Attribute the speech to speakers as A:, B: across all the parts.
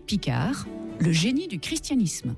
A: Picard, le génie du christianisme.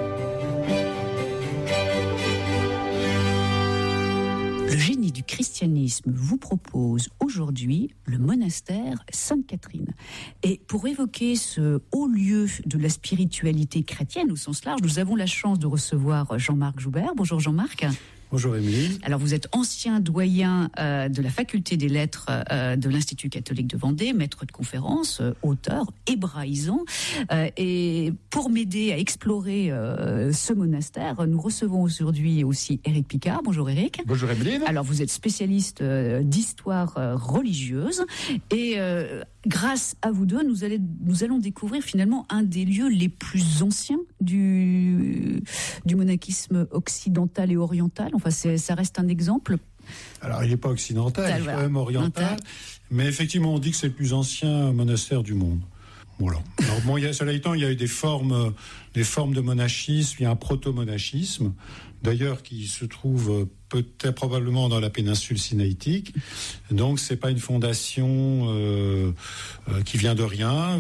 A: Le génie du christianisme vous propose aujourd'hui le monastère Sainte-Catherine. Et pour évoquer ce haut lieu de la spiritualité chrétienne au sens large, nous avons la chance de recevoir Jean-Marc Joubert. Bonjour Jean-Marc.
B: Bonjour Émilie.
A: Alors vous êtes ancien doyen de la faculté des lettres de l'Institut catholique de Vendée, maître de conférences, auteur, hébraïsant. Et pour m'aider à explorer ce monastère, nous recevons aujourd'hui aussi Éric Picard. Bonjour Éric.
B: Bonjour Émilie.
A: Alors vous êtes spécialiste d'histoire religieuse et grâce à vous deux, nous allons découvrir finalement un des lieux les plus anciens du monachisme occidental et oriental. Enfin, ça reste un exemple.
B: Alors, il n'est pas occidental, il est quand même oriental. Mais effectivement, on dit que c'est le plus ancien monastère du monde. Voilà. Alors, bon, cela étant, il y a eu des formes de monachisme, il y a un proto-monachisme, d'ailleurs, qui se trouve peut-être probablement dans la péninsule sinaïtique. Donc, c'est pas une fondation qui vient de rien.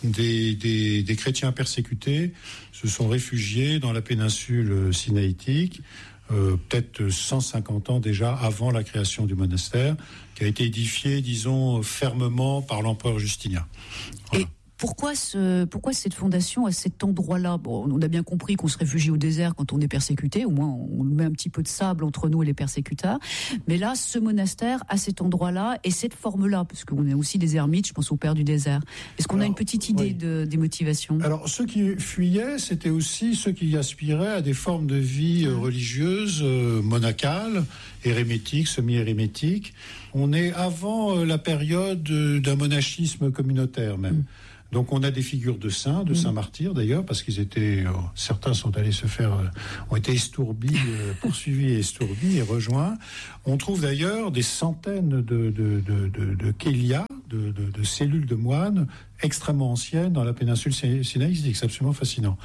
B: Des chrétiens persécutés se sont réfugiés dans la péninsule sinaïtique, peut-être 150 ans déjà avant la création du monastère, qui a été édifié, disons, fermement par l'empereur Justinien. Voilà.
A: Et pourquoi cette fondation à cet endroit-là ? Bon, on a bien compris qu'on se réfugie au désert quand on est persécuté, au moins on met un petit peu de sable entre nous et les persécuteurs. Mais là, ce monastère à cet endroit-là et cette forme-là, parce qu'on a aussi des ermites, je pense au père du désert. Est-ce qu'on a une petite idée des motivations ?
B: Alors, ceux qui fuyaient, c'était aussi ceux qui aspiraient à des formes de vie religieuses, monacales, hérémétiques, semi-hérémétiques. On est avant la période d'un monachisme communautaire même. Donc on a des figures de saints martyrs d'ailleurs, parce qu'ils étaient, certains ont été estourbis, poursuivis et estourbis et rejoints. On trouve d'ailleurs des centaines de kélias, de cellules de moines extrêmement anciennes dans la péninsule sinaïtique. C'est absolument fascinant.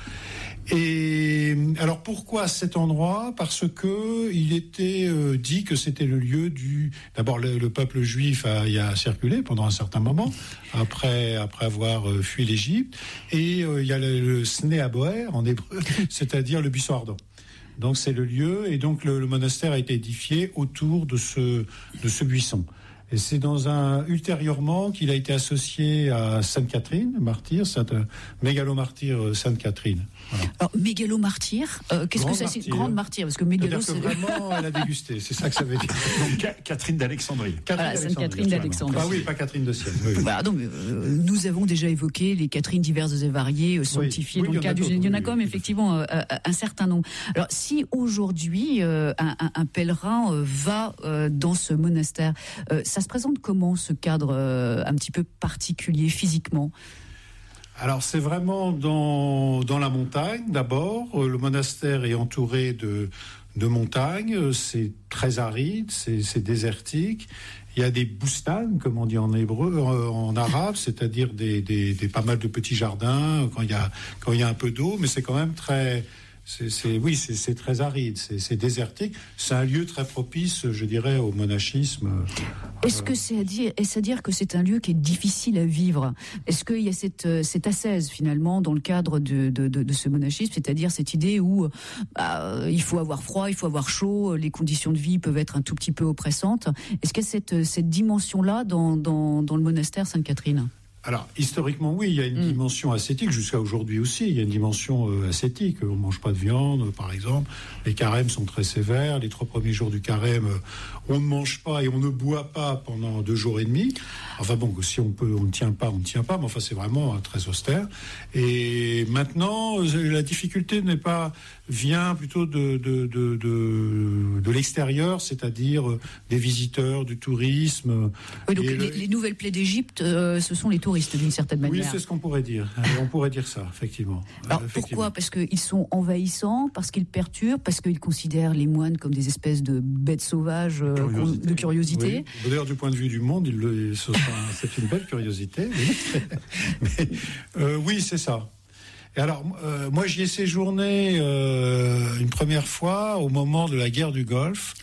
B: Et alors pourquoi cet endroit ? Parce que il était dit que c'était le lieu d'abord le peuple juif y a circulé pendant un certain moment après avoir fui l'Égypte, et il y a le Sne Aboer en hébreu, c'est-à-dire le buisson ardent. Donc c'est le lieu, et donc le monastère a été édifié autour de ce buisson. Et c'est ultérieurement qu'il a été associé à Sainte-Catherine, martyr, mégalo-martyr Sainte-Catherine. Voilà.
A: Alors, mégalo-martyr, qu'est-ce que ça c'est ? Grande martyr, parce que mégalo,
B: c'est... vraiment, elle a dégusté, c'est ça que ça veut dire.
C: Donc, Catherine d'Alexandrie.
A: Sainte-Catherine d'Alexandrie.
B: Ah oui, pas Catherine de Sienne. Oui.
A: Bah, donc, nous avons déjà évoqué les Catherines diverses et variées, sanctifiées.
B: Oui,
A: dans le cas il y en a quand même, effectivement, un certain nombre. Alors, si aujourd'hui, un pèlerin va dans ce monastère, ça se présente comment, ce cadre un petit peu particulier physiquement ?
B: Alors c'est vraiment dans la montagne d'abord. Le monastère est entouré de montagnes, c'est très aride, c'est désertique. Il y a des boustanes, comme on dit en hébreu, en arabe, c'est-à-dire des pas mal de petits jardins quand il y a un peu d'eau, mais c'est quand même très... C'est très aride, c'est désertique. C'est un lieu très propice, je dirais, au monachisme.
A: Est-ce que est-ce à dire que c'est un lieu qui est difficile à vivre ? Est-ce qu'il y a cette ascèse finalement dans le cadre de ce monachisme, c'est-à-dire cette idée où il faut avoir froid, il faut avoir chaud, les conditions de vie peuvent être un tout petit peu oppressantes. Est-ce qu'il y a cette dimension-là dans le monastère Sainte-Catherine ?
B: Alors, historiquement, oui, il y a une dimension ascétique, jusqu'à aujourd'hui aussi, il y a une dimension ascétique. On ne mange pas de viande, par exemple. Les carêmes sont très sévères. Les 3 premiers jours du carême, on ne mange pas et on ne boit pas pendant 2 jours et demi. Enfin bon, si on peut, on ne tient pas, mais enfin, c'est vraiment très austère. Et maintenant, la difficulté vient plutôt de l'extérieur, c'est-à-dire des visiteurs, du tourisme.
A: Oui, donc les nouvelles plaies d'Égypte, ce sont les touristes d'une certaine manière.
B: Oui, c'est ce qu'on pourrait dire. On pourrait dire ça, effectivement.
A: Alors pourquoi ? Parce qu'ils sont envahissants, parce qu'ils perturbent, parce qu'ils considèrent les moines comme des espèces de bêtes sauvages de curiosité.
B: Oui. D'ailleurs, du point de vue du monde, c'est une belle curiosité. Oui, oui, c'est ça. Et alors, moi, j'y ai séjourné une première fois au moment de la guerre du Golfe.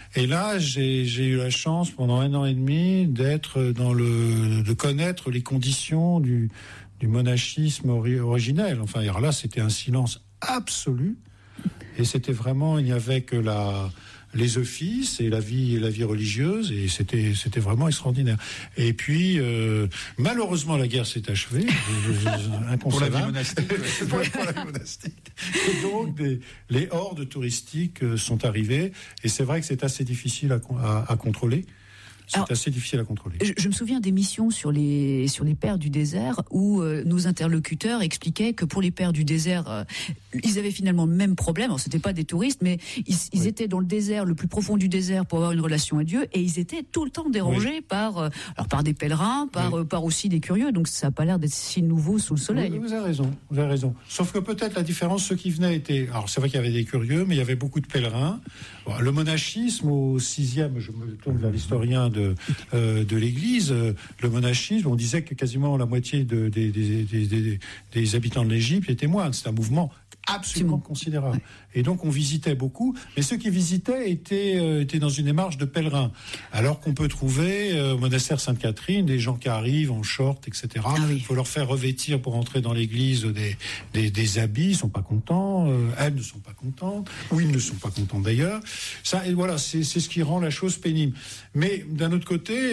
B: Et là, j'ai eu la chance pendant 1 an et demi de connaître les conditions du monachisme originel. Enfin, alors là, c'était un silence absolu. Et c'était vraiment, il n'y avait que les offices et la vie religieuse, et c'était vraiment extraordinaire. Et puis, malheureusement, la guerre s'est achevée.
C: Pour la vie monastique.
B: Pour la vie monastique. Et donc, les hordes touristiques sont arrivées, et c'est vrai que c'est assez difficile à contrôler. C'est assez difficile à contrôler.
A: Je me souviens d'émissions sur les pères du désert où nos interlocuteurs expliquaient que pour les pères du désert, ils avaient finalement le même problème. Alors, c'était pas des touristes, mais ils étaient dans le désert, le plus profond du désert, pour avoir une relation à Dieu, et ils étaient tout le temps dérangés par des pèlerins, par aussi des curieux. Donc ça n'a pas l'air d'être si nouveau sous le soleil.
B: Oui, vous avez raison. Sauf que peut-être la différence, ceux qui venaient étaient... Alors c'est vrai qu'il y avait des curieux, mais il y avait beaucoup de pèlerins. Bon, le monachisme au 6e, je me tourne vers l'historien de l'Église, le monachisme, on disait que quasiment la moitié des habitants de l'Égypte étaient moines. C'est un mouvement absolument considérable. Ouais. Et donc on visitait beaucoup, mais ceux qui visitaient étaient dans une démarche de pèlerins. Alors qu'on peut trouver au monastère Sainte-Catherine des gens qui arrivent en short, etc. Il faut leur faire revêtir pour entrer dans l'église des habits, ils sont pas contents, elles ne sont pas contentes, ou ils ne sont pas contents d'ailleurs. Ça, et voilà, c'est ce qui rend la chose pénible. Mais d'un autre côté,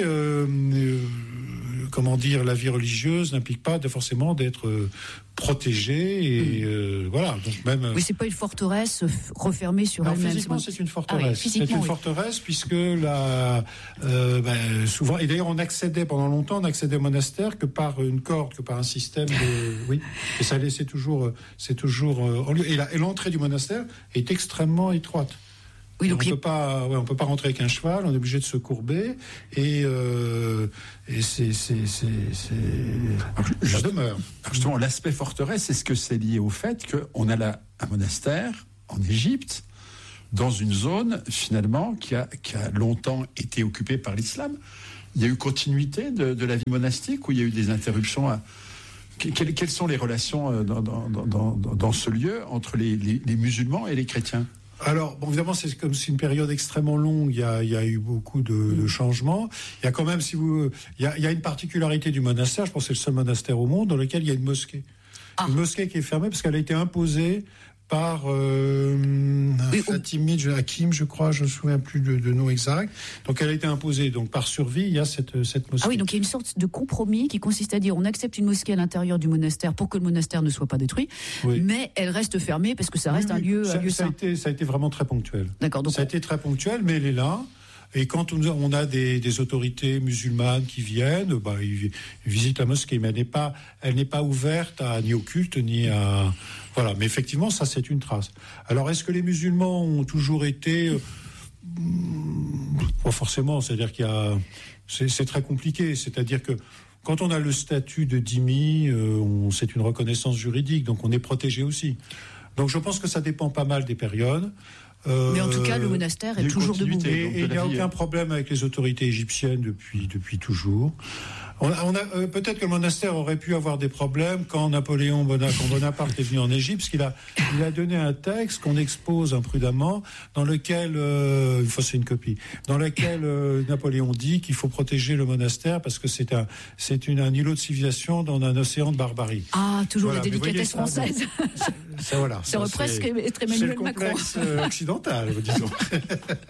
B: la vie religieuse n'implique pas forcément d'être protégée, et voilà. Donc même.
A: Oui, c'est pas une forteresse refermée sur elle-même.
B: Physiquement, c'est une forteresse. C'est une forteresse puisque souvent, et d'ailleurs, on accédait au monastère que par une corde, que par un système de, et ça laissait toujours, en lieu. Et l'entrée du monastère est extrêmement étroite. Oui, donc on peut pas rentrer avec un cheval, on est obligé de se courber, et ça demeure.
C: Justement, l'aspect forteresse, est-ce que c'est lié au fait qu'on a là un monastère en Égypte, dans une zone finalement qui a longtemps été occupée par l'islam? Il y a eu continuité de la vie monastique, ou il y a eu des interruptions Quelles sont les relations dans ce lieu entre les musulmans et les chrétiens?
B: Alors, bon, évidemment, c'est comme si une période extrêmement longue, il y a eu beaucoup de changements. Il y a quand même, il y a une particularité du monastère, je pense que c'est le seul monastère au monde dans lequel il y a une mosquée. Une mosquée qui est fermée parce qu'elle a été imposée par Fatimide Hakim, je crois, je ne me souviens plus de nom exact. Donc elle a été imposée. Donc par survie, il y a cette mosquée.
A: Ah oui, donc il y a une sorte de compromis qui consiste à dire on accepte une mosquée à l'intérieur du monastère pour que le monastère ne soit pas détruit, mais elle reste fermée parce que ça reste un lieu saint.
B: Ça a été vraiment très ponctuel.
A: D'accord. Donc
B: ça a été très ponctuel, mais elle est là. Et quand on a des autorités musulmanes qui viennent, ils visitent la mosquée, mais elle n'est pas ouverte ni au culte, ni à... Voilà, mais effectivement, ça, c'est une trace. Alors, est-ce que les musulmans ont toujours été... Pas forcément, c'est-à-dire c'est très compliqué. C'est-à-dire que quand on a le statut de dhimmi, c'est une reconnaissance juridique, donc on est protégé aussi. Donc, je pense que ça dépend pas mal des périodes.
A: Mais en tout cas, le monastère est toujours debout.
B: Et il n'y a aucun problème avec les autorités égyptiennes depuis toujours. Peut-être que le monastère aurait pu avoir des problèmes quand Bonaparte est venu en Égypte, parce qu'il a donné un texte qu'on expose imprudemment, dans lequel, une fois c'est une copie, dans lequel Napoléon dit qu'il faut protéger le monastère parce que c'est un îlot de civilisation dans un océan de barbarie.
A: Ah, toujours la délicatesse française.
B: Ça, voilà.
A: Ça aurait presque être Emmanuel Macron.
B: C'est le complexe occidental, disons.